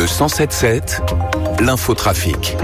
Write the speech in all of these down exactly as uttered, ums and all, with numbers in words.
Le cent sept sept, l'infotrafic.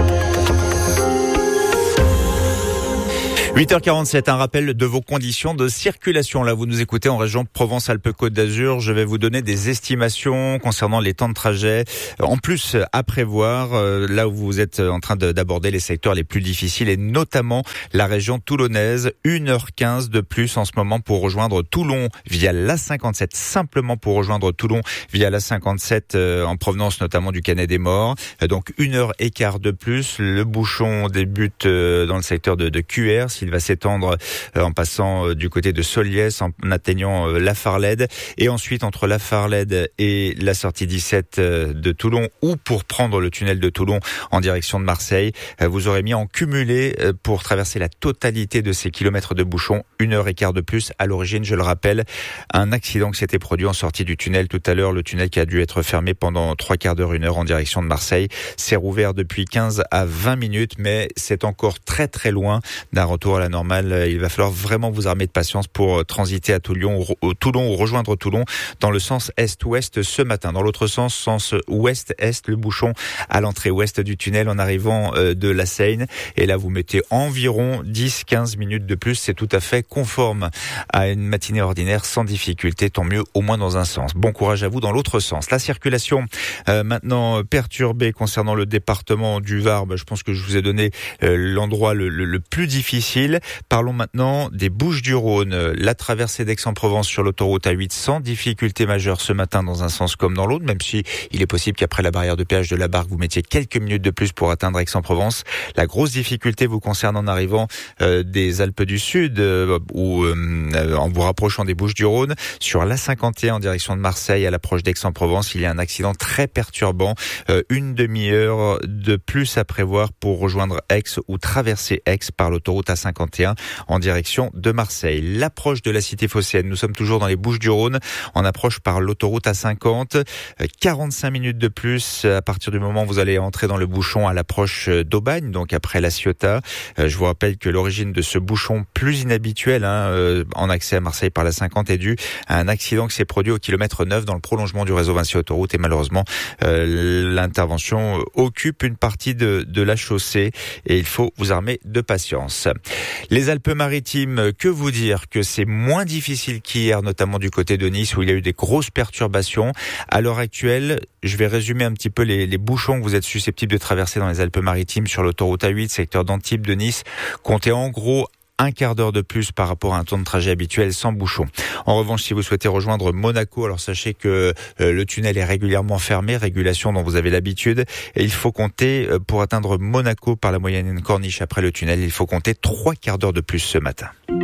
huit heures quarante-sept, un rappel de vos conditions de circulation. Là, vous nous écoutez en région Provence-Alpes-Côte d'Azur. Je vais vous donner des estimations concernant les temps de trajet. En plus, à prévoir, là où vous êtes en train d'aborder les secteurs les plus difficiles et notamment la région toulonnaise. une heure quinze de plus en ce moment pour rejoindre Toulon via l'A cinquante-sept. Simplement pour rejoindre Toulon via l'A cinquante-sept en provenance notamment du Canet des Morts. Donc une heure et quart de plus. Le bouchon débute dans le secteur de, de Cuers. Il va s'étendre en passant du côté de Soliès, en atteignant la Farlède, et ensuite entre la Farlède et la sortie dix-sept de Toulon, ou pour prendre le tunnel de Toulon en direction de Marseille. Vous aurez mis en cumulé pour traverser la totalité de ces kilomètres de bouchons, une heure et quart de plus. À l'origine, je le rappelle, un accident qui s'était produit en sortie du tunnel tout à l'heure, le tunnel qui a dû être fermé pendant trois quarts d'heure, une heure en direction de Marseille. C'est rouvert depuis quinze à vingt minutes, mais c'est encore très très loin d'un retour à la normale. Il va falloir vraiment vous armer de patience pour transiter à Toulon, au Toulon ou rejoindre Toulon dans le sens est-ouest ce matin. Dans l'autre sens, sens ouest-est, le bouchon à l'entrée ouest du tunnel en arrivant de la Seine. Et là, vous mettez environ dix à quinze minutes de plus. C'est tout à fait conforme à une matinée ordinaire sans difficulté. Tant mieux, au moins dans un sens. Bon courage à vous dans l'autre sens. La circulation euh, maintenant perturbée concernant le département du Var. Bah, je pense que je vous ai donné euh, l'endroit le, le, le plus difficile. Parlons maintenant des Bouches-du-Rhône. La traversée d'Aix-en-Provence sur l'autoroute A huit sans difficulté majeure ce matin dans un sens comme dans l'autre, même si il est possible qu'après la barrière de péage de la Barque, vous mettiez quelques minutes de plus pour atteindre Aix-en-Provence. La grosse difficulté vous concerne en arrivant euh, des Alpes du Sud euh, ou euh, en vous rapprochant des Bouches-du-Rhône. Sur l'A cinquante et un en direction de Marseille à l'approche d'Aix-en-Provence, il y a un accident très perturbant. Euh, une demi-heure de plus à prévoir pour rejoindre Aix ou traverser Aix par l'autoroute A cinquante et un en direction de Marseille. L'approche de la cité phocéenne, nous sommes toujours dans les Bouches-du-Rhône, en approche par l'autoroute A cinquante, quarante-cinq minutes de plus à partir du moment où vous allez entrer dans le bouchon à l'approche d'Aubagne, donc après La Ciotat. Je vous rappelle que l'origine de ce bouchon plus inhabituel hein, en accès à Marseille par la cinquante est due à un accident qui s'est produit au kilomètre neuf dans le prolongement du réseau Vinci Autoroute et malheureusement euh, l'intervention occupe une partie de, de la chaussée et il faut vous armer de patience. Les Alpes-Maritimes, que vous dire que c'est moins difficile qu'hier, notamment du côté de Nice où il y a eu des grosses perturbations. À l'heure actuelle, je vais résumer un petit peu les, les bouchons que vous êtes susceptibles de traverser dans les Alpes-Maritimes sur l'autoroute A huit, secteur d'Antibes de Nice. Comptez en gros un quart d'heure de plus par rapport à un temps de trajet habituel sans bouchon. En revanche, si vous souhaitez rejoindre Monaco, alors sachez que euh, le tunnel est régulièrement fermé, régulation dont vous avez l'habitude, et il faut compter, euh, pour atteindre Monaco par la moyenne corniche après le tunnel, il faut compter trois quarts d'heure de plus ce matin.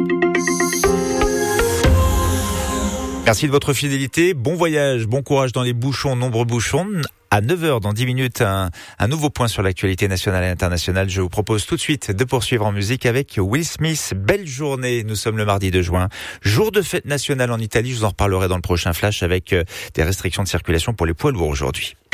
Merci de votre fidélité, bon voyage, bon courage dans les bouchons, nombreux bouchons. À neuf heures, dans dix minutes, un, un nouveau point sur l'actualité nationale et internationale. Je vous propose tout de suite de poursuivre en musique avec Will Smith. Belle journée, nous sommes le mardi deux juin. Jour de fête nationale en Italie, je vous en reparlerai dans le prochain flash avec des restrictions de circulation pour les poids lourds aujourd'hui.